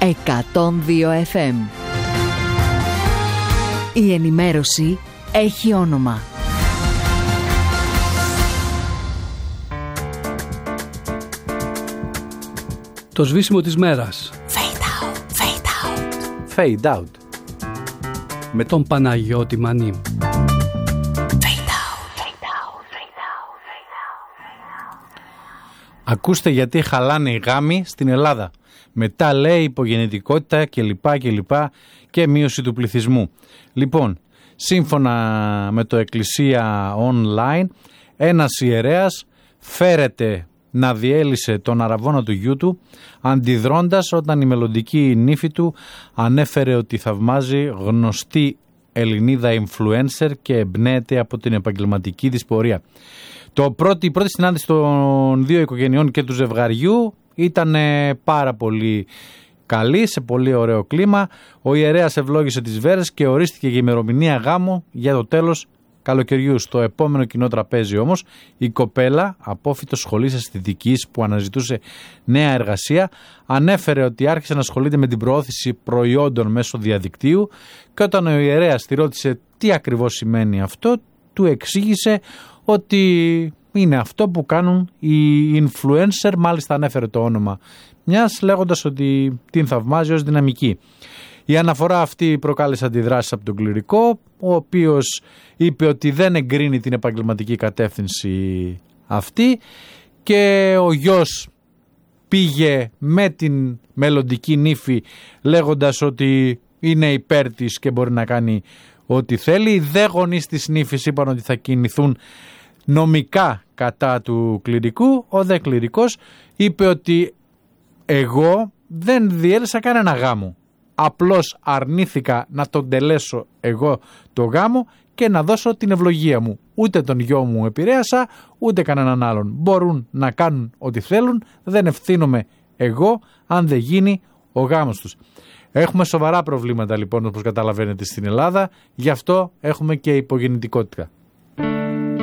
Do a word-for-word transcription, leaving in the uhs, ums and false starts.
εκατόν δύο εφ εμ. Η ενημέρωση έχει όνομα. Το σβήσιμο της μέρας. Fade out, fade out. Fade out. Με τον Παναγιώτη Μανί. Ακούστε γιατί χαλάνε οι γάμοι στην Ελλάδα. Μετά λέει υπογεννητικότητα κλπ. κλπ. Και μείωση του πληθυσμού. Λοιπόν, σύμφωνα με το Εκκλησία Online, ένας ιερέας φέρεται να διέλυσε τον αραβώνα του γιού του, αντιδρώντας όταν η μελλοντική νύφη του ανέφερε ότι θαυμάζει γνωστή Ελληνίδα influencer και εμπνέεται από την επαγγελματική της πορεία. Το πρώτη, η πρώτη συνάντηση των δύο οικογενειών και του ζευγαριού ήταν πάρα πολύ καλή, σε πολύ ωραίο κλίμα. Ο ιερέας ευλόγησε τις βέρες και ορίστηκε για ημερομηνία γάμου για το τέλος καλοκαιριού. Στο επόμενο κοινό τραπέζι όμως η κοπέλα, απόφοιτος σχολής αισθητικής που αναζητούσε νέα εργασία, ανέφερε ότι άρχισε να ασχολείται με την προώθηση προϊόντων μέσω διαδικτύου και όταν ο ιερέας τη ρώτησε τι ακριβώς σημαίνει αυτό, του εξήγησε ότι είναι αυτό που κάνουν οι influencer, μάλιστα ανέφερε το όνομα μιας λέγοντας ότι την θαυμάζει ως δυναμική. Η αναφορά αυτή προκάλεσε αντιδράσεις από τον κληρικό, ο οποίος είπε ότι δεν εγκρίνει την επαγγελματική κατεύθυνση αυτή και ο γιος πήγε με την μελλοντική νύφη λέγοντας ότι είναι υπέρ της και μπορεί να κάνει ό,τι θέλει. Οι δε γονείς της νύφης είπαν ότι θα κινηθούν νομικά κατά του κληρικού. Ο δε κληρικός είπε ότι εγώ δεν διέλυσα κανένα γάμο. Απλώς αρνήθηκα να τον τελέσω εγώ το γάμο και να δώσω την ευλογία μου. Ούτε τον γιο μου επηρέασα, ούτε κανέναν άλλον. Μπορούν να κάνουν ό,τι θέλουν, δεν ευθύνομαι εγώ αν δεν γίνει ο γάμος τους. Έχουμε σοβαρά προβλήματα λοιπόν, όπως καταλαβαίνετε, στην Ελλάδα, γι' αυτό έχουμε και υπογεννητικότητα.